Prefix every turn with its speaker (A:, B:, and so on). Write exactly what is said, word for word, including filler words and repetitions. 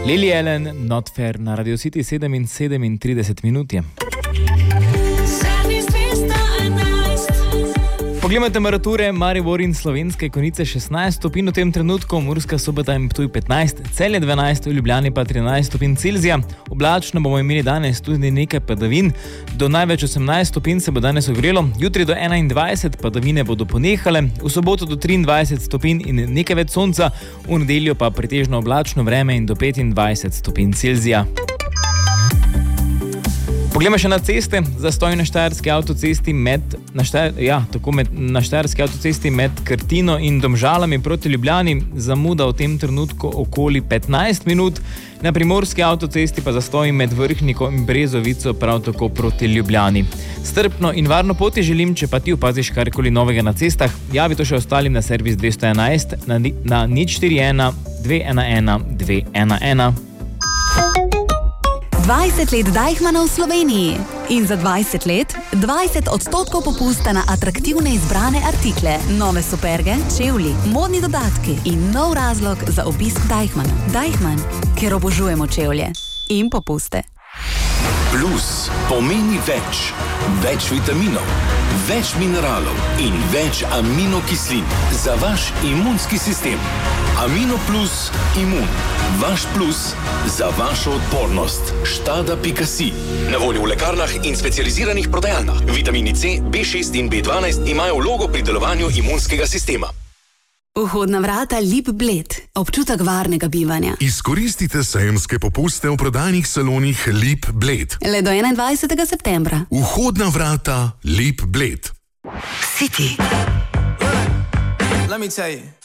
A: Lily Allen, Not Fair na Radio City sedem in sedemintrideset minut je. Poglejmo temperature, Maribor in Slovenske Konjice šestnajst stopinj v tem trenutku, Murska Sobota in Ptuj petnajst, Celje dvanajst, v Ljubljani pa trinajst stopinj Celzija. Oblačno bomo imeli danes tudi nekaj padavin, do največ osemnajst stopinj se bo danes ogrelo, jutri do enaindvajset, padavine bodo ponehale, v soboto do triindvajset stopinj in nekaj več sonca, v nedeljo pa pretežno oblačno vreme in do petindvajset stopinj Celzija. Poglejmo še na ceste, zastoj na Štajerski avtocesti med, na, Štajer, ja, tako med, na Štajerski avtocesti med Krtino in Domžalami proti Ljubljani, zamuda v tem trenutku okoli petnajst minut, na Primorski avtocesti pa zastoj med Vrhniko in Brezovico prav tako proti Ljubljani. Strpno in varno poti želim, če pa ti opaziš karkoli novega na cestah, javi to še ostalim na servis dvesto enajst na, na nič štiri ena dve ena ena dve ena ena.
B: dvajset let Deichmanna v Sloveniji in za dvajset let dvajset odstotkov popusta na atraktivne izbrane artikle, nove superge, čevlji, modni dodatki in nov razlog za obisk Deichmanna. Deichmann, ker obožujemo čevlje in popuste.
C: Plus pomeni več. Več vitaminov, več mineralov in več aminokislin za vaš imunski sistem. Amino plus imun. Vaš plus za vašo odpornost. Štada pika si. Na voljo v lekarnah in specializiranih prodajalnah. Vitamini C, B šest in B dvanajst imajo vlogo pri delovanju imunskega sistema.
B: Vhodna vrata Lip Bled. Občutek varnega bivanja.
D: Izkoristite sejemske popuste v prodajnih salonih Lip Bled.
B: Le do enaindvajsetega septembra.
D: Vhodna vrata Lip Bled.
B: City.
E: Let me tell you.